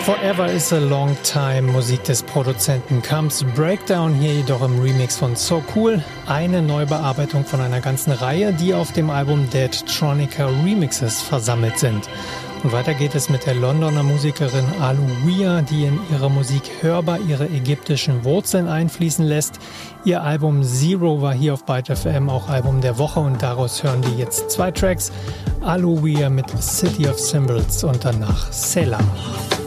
Forever is a Long Time, Musik des Produzenten Comes Breakdown, hier jedoch im Remix von So Cool. Eine Neubearbeitung von einer ganzen Reihe, die auf dem Album Dead Tronica Remixes versammelt sind. Und weiter geht es mit der Londoner Musikerin Aluwia, die in ihre Musik hörbar ihre ägyptischen Wurzeln einfließen lässt. Ihr Album Zero war hier auf Byte FM auch Album der Woche und daraus hören wir jetzt 2 Tracks. Aluwia mit City of Symbols und danach Selah.